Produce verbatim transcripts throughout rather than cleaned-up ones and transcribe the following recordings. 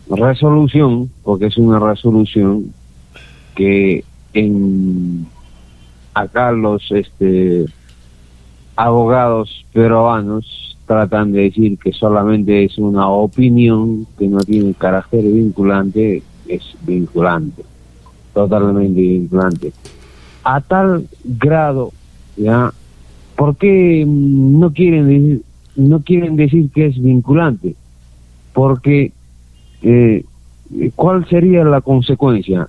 resolución, porque es una resolución que en acá los este abogados peruanos tratan de decir que solamente es una opinión que no tiene carácter vinculante. Es vinculante, totalmente vinculante, a tal grado, ya. ¿Por qué no quieren decir, no quieren decir que es vinculante? Porque eh, ¿cuál sería la consecuencia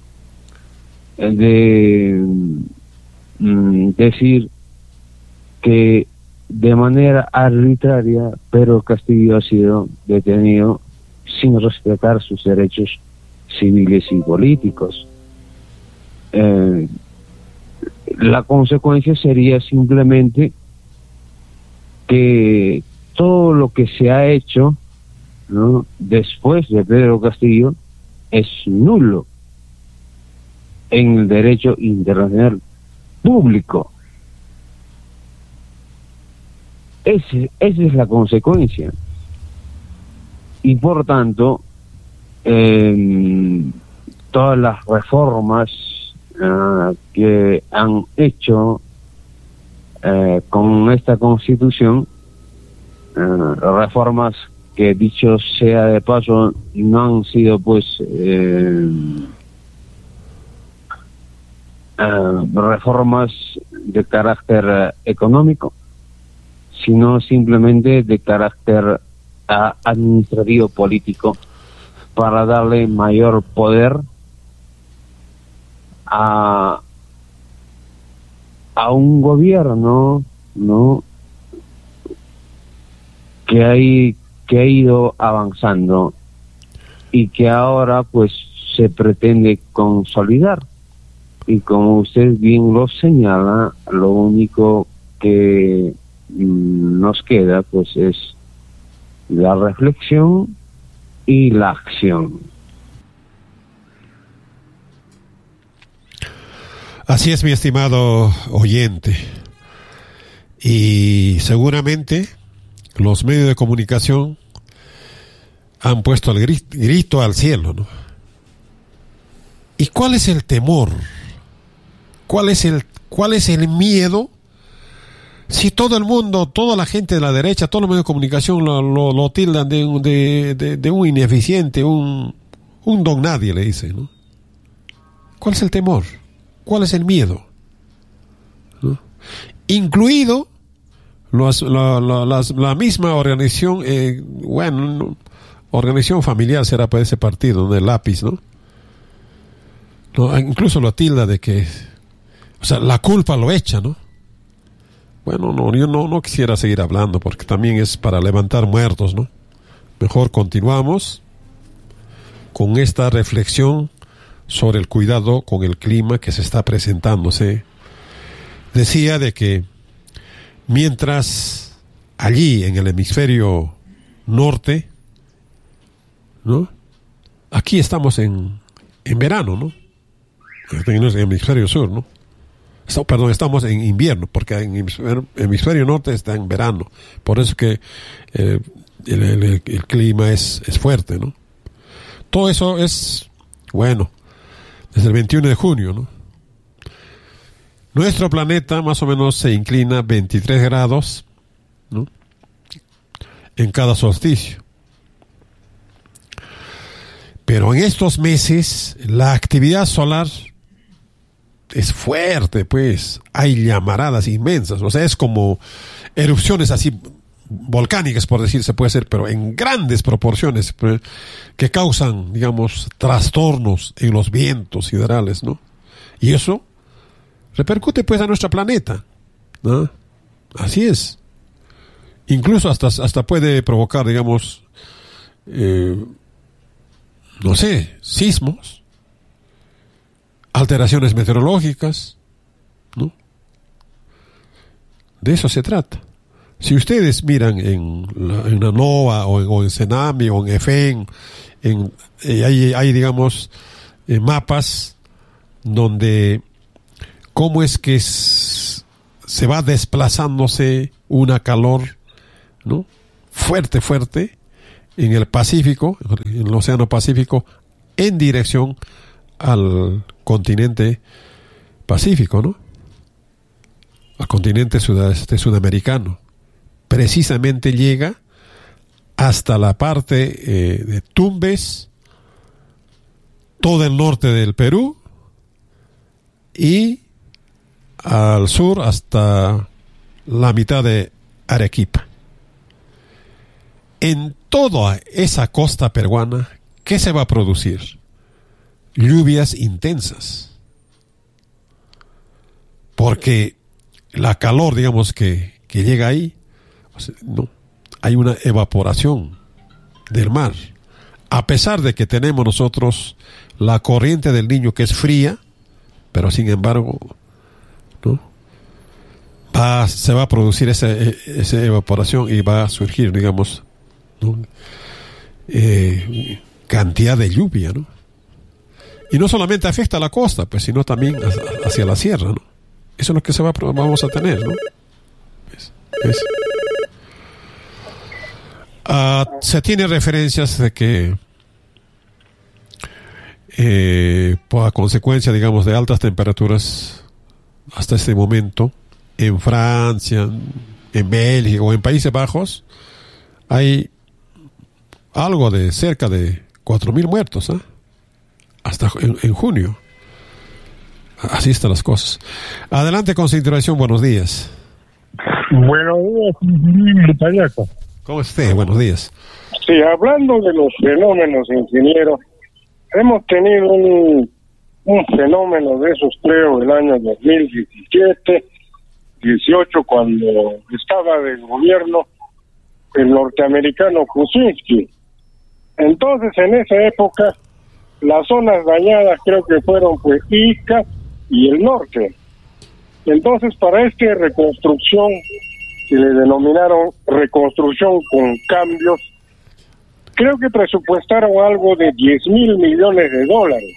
de mm, decir que de manera arbitraria Pedro Castillo ha sido detenido sin respetar sus derechos civiles y políticos? Eh, la consecuencia sería simplemente que todo lo que se ha hecho, ¿no?, después de Pedro Castillo es nulo en el derecho internacional público. Ese, esa es la consecuencia. Y por tanto, eh, todas las reformas uh, que han hecho uh, con esta Constitución, uh, reformas que, dicho sea de paso, no han sido pues eh, uh, reformas de carácter uh, económico, sino simplemente de carácter a, administrativo político, para darle mayor poder a a un gobierno, ¿no?, que hay que ha ido avanzando y que ahora pues se pretende consolidar. Y como usted bien lo señala, lo único que mm, nos queda pues es la reflexión y la acción. Así es, mi estimado oyente. Y seguramente los medios de comunicación han puesto el grito al cielo, ¿no? ¿Y cuál es el temor? ¿Cuál es el, cuál es el miedo? Si todo el mundo, toda la gente de la derecha, todos los medios de comunicación lo, lo, lo tildan de, de, de, de un ineficiente, un, un don nadie, le dicen, ¿no? ¿Cuál es el temor? ¿Cuál es el miedo? ¿No? Incluido los, la, la, la, la misma organización, eh, bueno, organización familiar será para ese partido, ¿no?, el lápiz, ¿no? ¿no? Incluso lo tilda de que, o sea, la culpa lo echa, ¿no? Bueno, no, yo no, no quisiera seguir hablando porque también es para levantar muertos, ¿no? Mejor continuamos con esta reflexión sobre el cuidado con el clima que se está presentándose. Decía de que mientras allí en el hemisferio norte, ¿no?, aquí estamos en, en verano, ¿no? En el hemisferio sur, ¿no? Perdón, estamos en invierno, porque en el hemisferio norte está en verano. Por eso que eh, el, el, el clima es, es fuerte, ¿no? Todo eso es, bueno, desde el veintiuno de junio, ¿no? Nuestro planeta más o menos se inclina veintitrés grados, ¿no?, en cada solsticio. Pero en estos meses la actividad solar es fuerte, pues hay llamaradas inmensas, o sea, es como erupciones así volcánicas, por decirse, puede ser, pero en grandes proporciones, pues, que causan, digamos, trastornos en los vientos siderales, ¿no? Y eso repercute pues a nuestro planeta, ¿no? Así es. Incluso hasta, hasta puede provocar, digamos, eh, no sé, sismos, alteraciones meteorológicas, ¿no? De eso se trata. Si ustedes miran en la, en la NOAA o en, o en Senami o en EFEN, en, eh, hay, hay, digamos, eh, mapas donde cómo es que es, se va desplazándose una calor, ¿no?, fuerte, fuerte, en el Pacífico, en el Océano Pacífico, en dirección al continente Pacífico, ¿no? Al continente sudeste sudamericano. Precisamente llega hasta la parte eh, de Tumbes, todo el norte del Perú y al sur hasta la mitad de Arequipa. En toda esa costa peruana, ¿qué se va a producir? Lluvias intensas. Porque la calor, digamos, que, que llega ahí, o sea, no, hay una evaporación del mar. A pesar de que tenemos nosotros la corriente del Niño, que es fría, pero sin embargo, ¿no? Va, se va a producir esa, esa evaporación y va a surgir, digamos, ¿no? eh, cantidad de lluvia, ¿no? Y no solamente afecta a la costa, pues, sino también hacia la sierra, ¿no? Eso es lo que se va, vamos a tener, ¿no? ¿Ves? ¿Ves? Uh, se tiene referencias de que eh, por consecuencia, digamos, de altas temperaturas hasta este momento en Francia, en Bélgica o en Países Bajos hay algo de cerca de cuatro mil muertos, ¿eh? Hasta en, en junio. Así están las cosas. Adelante con su intervención. Buenos días. Buenos días, Payaco. ¿Cómo esté? Buenos días. Sí, hablando de los fenómenos, ingeniero, hemos tenido un, un fenómeno de esos, creo, el año dos mil diecisiete, dieciocho, cuando estaba de gobierno el norteamericano Kuczynski. Entonces, en esa época, las zonas dañadas creo que fueron pues Ica y el norte. Entonces, para esta reconstrucción, que le denominaron reconstrucción con cambios, creo que presupuestaron algo de diez mil millones de dólares,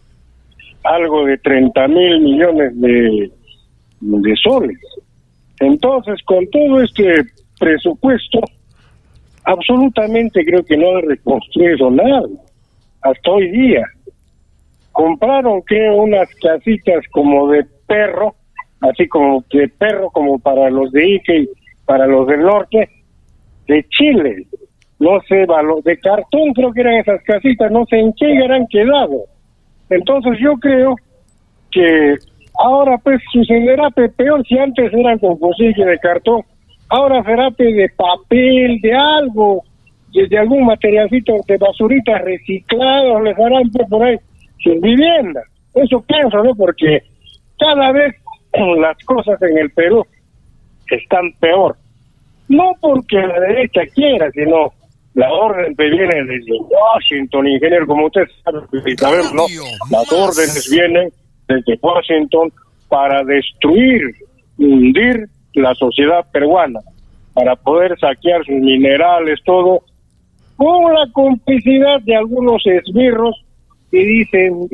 algo de treinta mil millones de, de soles. Entonces, con todo este presupuesto, absolutamente creo que no han reconstruido nada hasta hoy día. Compraron, creo, unas casitas como de perro, así como de perro como para los de Ica y para los del norte, de Chile, no sé, de cartón creo que eran esas casitas, no sé en qué habrán quedado. Entonces yo creo que ahora pues sucederá peor, si antes eran con cosilla de cartón, ahora será de papel, de algo, de, de algún materialcito de basuritas reciclados, les harán por ahí sin vivienda. Eso pienso, ¿no? Porque cada vez las cosas en el Perú están peor. No porque la derecha quiera, sino la orden que viene desde Washington, ingeniero, como usted sabe, sabemos, ¿no? Las órdenes vienen desde Washington para destruir, hundir la sociedad peruana, para poder saquear sus minerales, todo, con la complicidad de algunos esbirros que dicen,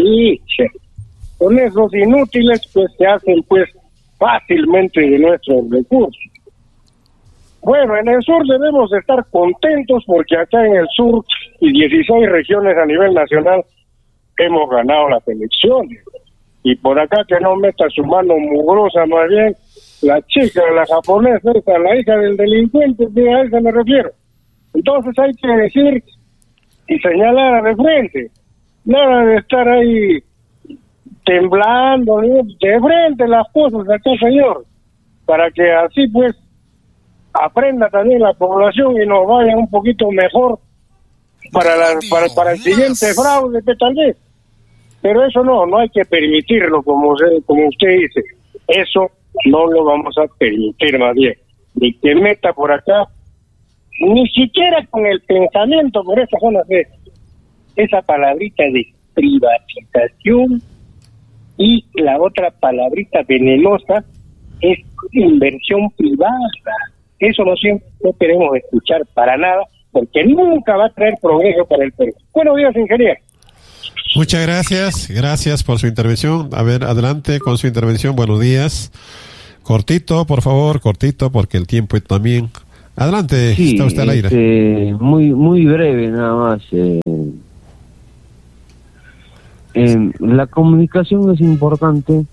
con esos inútiles, pues se hacen pues fácilmente de nuestros recursos. Bueno, en el sur debemos estar contentos porque acá en el sur y dieciséis regiones a nivel nacional hemos ganado las elecciones. Y por acá que no meta su mano mugrosa, más bien la chica, la japonesa, esa, la hija del delincuente, a esa me refiero. Entonces hay que decir y señalar de frente, nada de estar ahí temblando, de frente las cosas acá, señor, para que así pues aprenda también la población y nos vaya un poquito mejor para la, para, para el siguiente fraude que tal vez. Pero eso no, no hay que permitirlo, como usted, como usted dice. Eso no lo vamos a permitir, más bien. Ni que meta por acá, ni siquiera con el pensamiento por esa zona de esa palabrita de privatización, y la otra palabrita venenosa es inversión privada. Eso no siempre no queremos escuchar para nada, porque nunca va a traer progreso para el Perú. Buenos días, ingeniero. Muchas gracias, gracias por su intervención. A ver, adelante con su intervención. Buenos días. Cortito, por favor, cortito, porque el tiempo también Adelante, Sí, está usted al aire. este, muy, muy breve nada más. Eh, eh, la comunicación es importante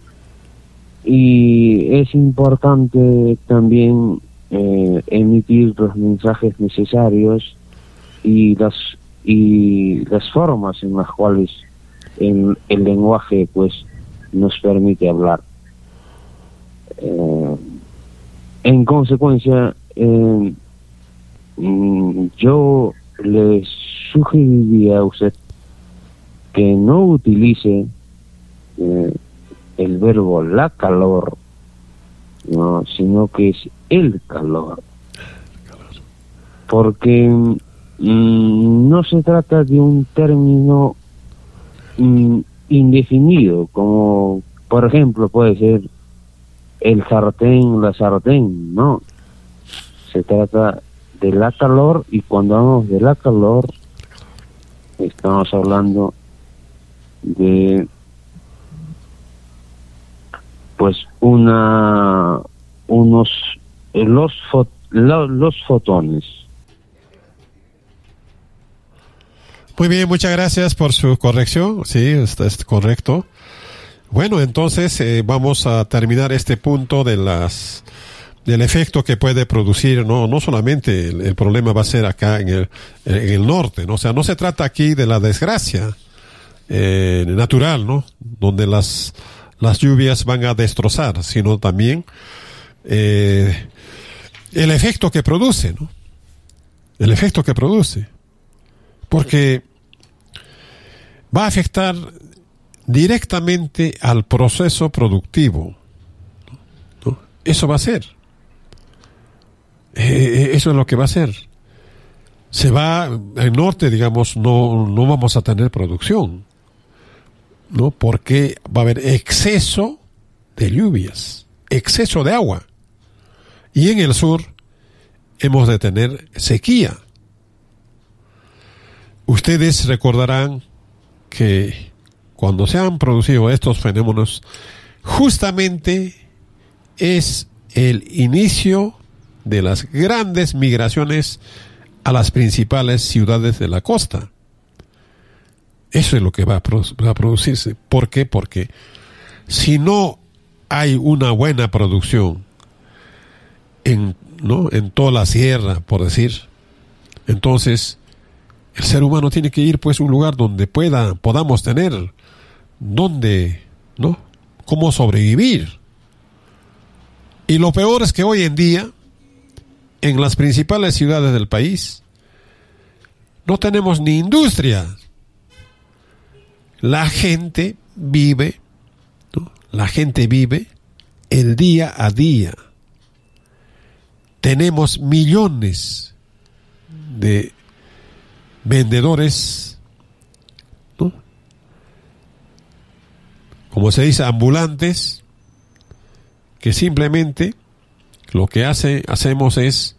y es importante también eh, emitir los mensajes necesarios y las y las formas en las cuales el, el lenguaje pues nos permite hablar. Eh, en consecuencia, eh, mm, yo le sugeriría a usted que no utilice eh, el verbo la calor, no, sino que es el calor, porque mm, no se trata de un término mm, indefinido, como por ejemplo puede ser el sartén, la sartén, no. Se trata de la calor, y cuando hablamos de la calor estamos hablando de pues una unos los fo, lo, los fotones. Muy bien, muchas gracias por su corrección. Sí, está, es correcto. Bueno, entonces eh, vamos a terminar este punto de las del efecto que puede producir, no no solamente el, el problema va a ser acá en el en el norte, ¿no? O sea, no se trata aquí de la desgracia eh, natural, ¿no? Donde las las lluvias van a destrozar, sino también eh, el efecto que produce, ¿no? El efecto que produce, porque va a afectar directamente al proceso productivo, ¿no? Eso va a ser. Eh, eso es lo que va a ser. Se va, al norte, digamos, no, no vamos a tener producción, ¿no? Porque va a haber exceso de lluvias, exceso de agua. Y en el sur hemos de tener sequía. Ustedes recordarán que cuando se han producido estos fenómenos, justamente es el inicio de las grandes migraciones a las principales ciudades de la costa. Eso es lo que va a, produ- va a producirse. ¿Por qué? Porque si no hay una buena producción en, ¿no? en toda la sierra, por decir, entonces el ser humano tiene que ir pues a un lugar donde pueda, podamos tener donde, ¿no? cómo sobrevivir. Y lo peor es que hoy en día, en las principales ciudades del país, no tenemos ni industria. La gente vive, ¿no? La gente vive el día a día. Tenemos millones de vendedores, ¿no? Como se dice, ambulantes, que simplemente lo que hace, hacemos es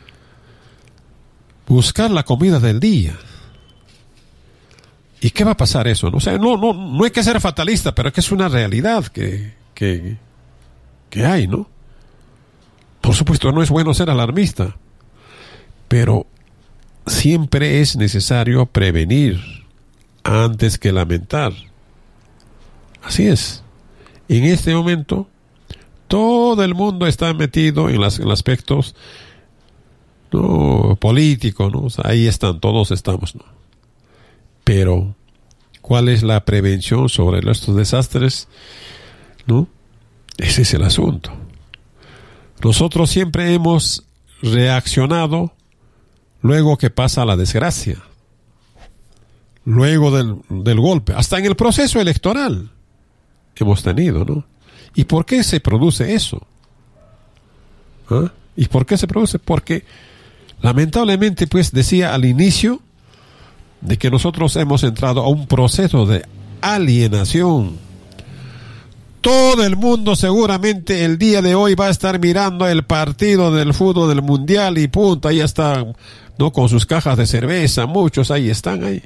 buscar la comida del día. ¿Y qué va a pasar eso? ¿No? O sea, no, no, no hay que ser fatalista, pero es que es una realidad que, que, que hay, ¿no? Por supuesto, no es bueno ser alarmista, pero siempre es necesario prevenir antes que lamentar. Así es. En este momento, todo el mundo está metido en, las, en los aspectos, ¿no? políticos, ¿no? O sea, ahí están, todos estamos, ¿no? Pero, ¿cuál es la prevención sobre estos desastres? ¿No? Ese es el asunto. Nosotros siempre hemos reaccionado luego que pasa la desgracia, luego del, del golpe, hasta en el proceso electoral hemos tenido, ¿no? ¿Y por qué se produce eso? ¿Ah? ¿Y por qué se produce? Porque lamentablemente, pues decía al inicio de que nosotros hemos entrado a un proceso de alienación. Todo el mundo seguramente el día de hoy va a estar mirando el partido del fútbol del mundial y punto, ahí está, ¿no? Con sus cajas de cerveza, muchos ahí están ahí.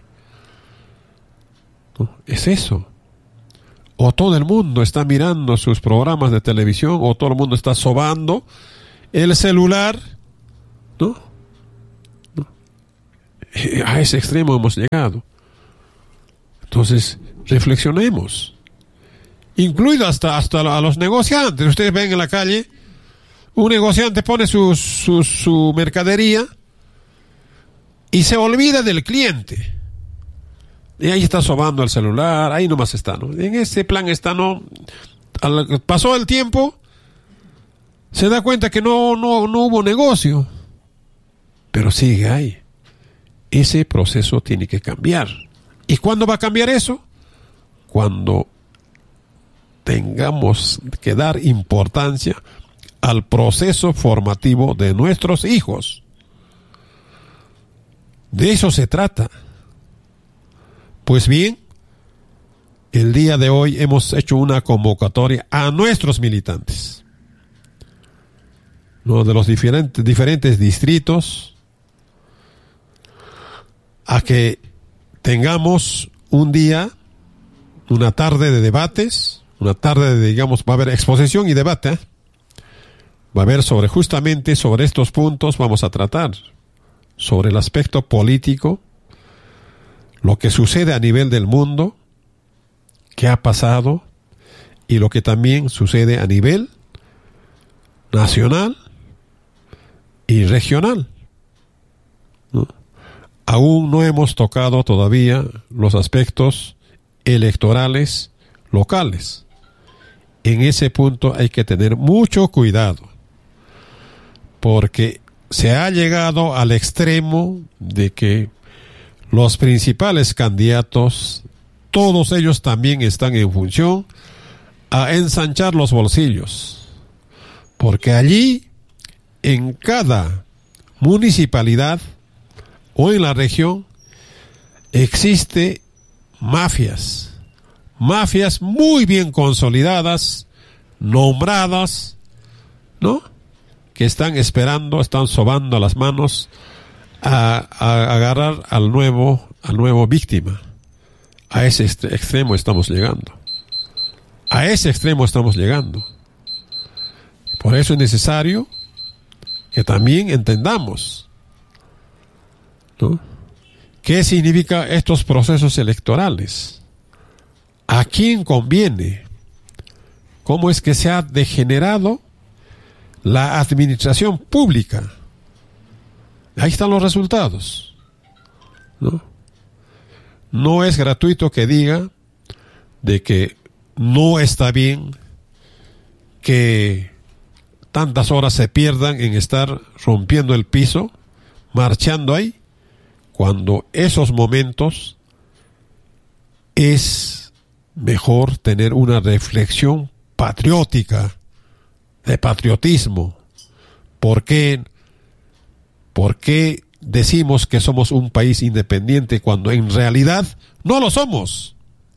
¿No? Es eso. O todo el mundo está mirando sus programas de televisión, o todo el mundo está sobando el celular, ¿No? ¿No? A ese extremo hemos llegado. Entonces, reflexionemos. Incluido hasta, hasta a los negociantes. Ustedes ven en la calle, un negociante pone su, su, su mercadería y se olvida del cliente. Y ahí está sobando el celular, ahí nomás está, ¿no? En ese plan está, ¿no? Al, pasó el tiempo, se da cuenta que no, no, no hubo negocio, pero sigue ahí. Ese proceso tiene que cambiar. ¿Y cuándo va a cambiar eso? Cuando tengamos que dar importancia al proceso formativo de nuestros hijos. De eso se trata. Pues bien, el día de hoy hemos hecho una convocatoria a nuestros militantes, ¿no? De los diferentes, diferentes distritos, a que tengamos un día, una tarde de debates, una tarde de, digamos, va a haber exposición y debate, ¿eh? Va a haber sobre, justamente sobre estos puntos vamos a tratar, sobre el aspecto político, lo que sucede a nivel del mundo, qué ha pasado, y lo que también sucede a nivel nacional y regional, ¿no? Aún no hemos tocado todavía los aspectos electorales locales. En ese punto hay que tener mucho cuidado, porque se ha llegado al extremo de que los principales candidatos, todos ellos también están en función a ensanchar los bolsillos, porque allí, en cada municipalidad o en la región, existe mafias, mafias muy bien consolidadas, nombradas, ¿no? Que están esperando, están sobando las manos a, a agarrar al nuevo, al nuevo víctima. A ese extremo estamos llegando. A ese extremo estamos llegando. Por eso es necesario que también entendamos, ¿no? ¿Qué significa estos procesos electorales? ¿A quién conviene? ¿Cómo es que se ha degenerado la administración pública? Ahí están los resultados, ¿no? No es gratuito que diga de que no está bien que tantas horas se pierdan en estar rompiendo el piso, marchando ahí, cuando esos momentos es mejor tener una reflexión patriótica, de patriotismo. ¿Por qué, por qué decimos que somos un país independiente cuando en realidad no lo somos?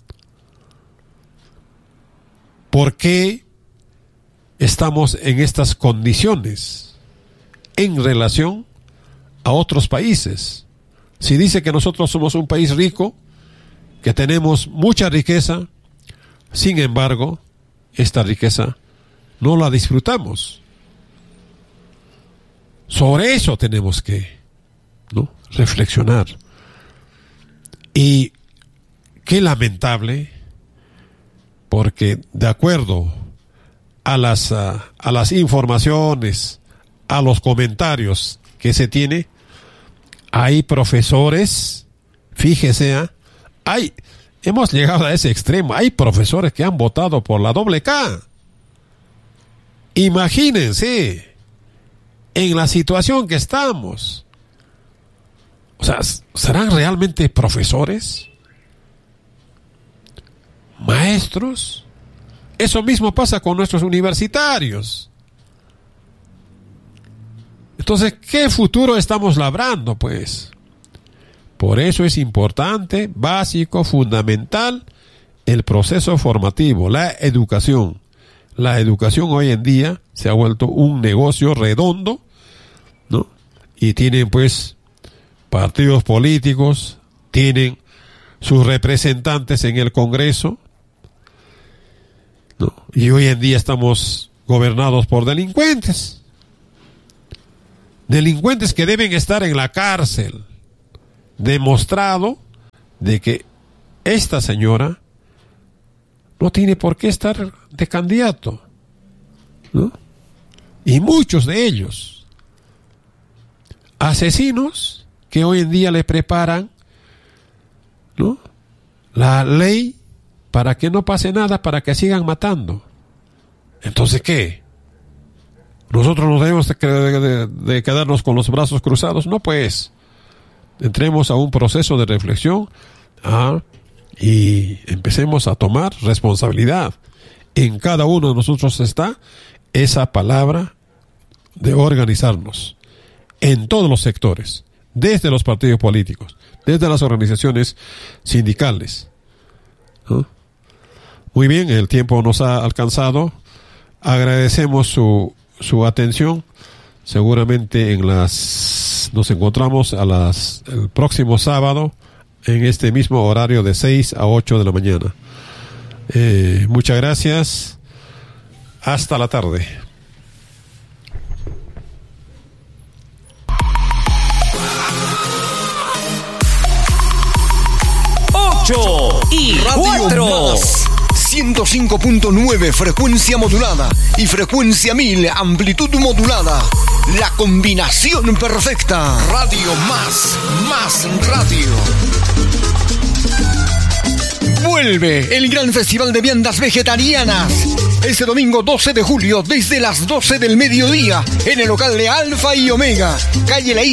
¿Por qué estamos en estas condiciones en relación a otros países? Si dice que nosotros somos un país rico, que tenemos mucha riqueza, sin embargo, esta riqueza no la disfrutamos. Sobre eso tenemos que, ¿no?, reflexionar. Y qué lamentable, porque de acuerdo a las, a, a las informaciones, a los comentarios que se tiene, hay profesores, fíjese, ¿eh? hay, hemos llegado a ese extremo, hay profesores que han votado por la doble K. Imagínense en la situación que estamos. O sea, ¿serán realmente profesores? ¿Maestros? Eso mismo pasa con nuestros universitarios. Entonces, ¿qué futuro estamos labrando, pues? Por eso es importante, básico, fundamental, el proceso formativo, la educación. La educación hoy en día se ha vuelto un negocio redondo, ¿no? Y tienen, pues, partidos políticos, tienen sus representantes en el Congreso, ¿no? Y hoy en día estamos gobernados por delincuentes. delincuentes que deben estar en la cárcel. Demostrado de que esta señora no tiene por qué estar de candidato, ¿no? Y muchos de ellos, asesinos que hoy en día le preparan, ¿no?, la ley para que no pase nada, para que sigan matando. Entonces, ¿qué? ¿Nosotros nos debemos de, de, de quedarnos con los brazos cruzados? No, pues, entremos a un proceso de reflexión, ¿ah?, y empecemos a tomar responsabilidad. En cada uno de nosotros está esa palabra de organizarnos en todos los sectores, desde los partidos políticos, desde las organizaciones sindicales, ¿no? Muy bien, el tiempo nos ha alcanzado. Agradecemos su, su atención. Seguramente en las nos encontramos a las el próximo sábado en este mismo horario de seis a ocho de la mañana. Eh, muchas gracias. Hasta la tarde. ocho y cuatro. ciento cinco punto nueve frecuencia modulada y frecuencia mil amplitud modulada. La combinación perfecta. Radio más, más radio. Vuelve el gran festival de viandas vegetarianas. Este domingo doce de julio desde las doce del mediodía en el local de Alfa y Omega, calle La